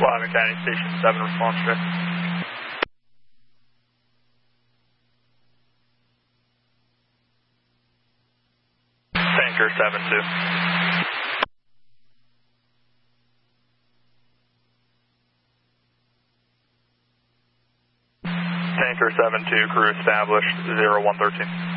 Wyoming County Station 7, response check. Tanker 7-2. Tanker 7-2, crew established 0113.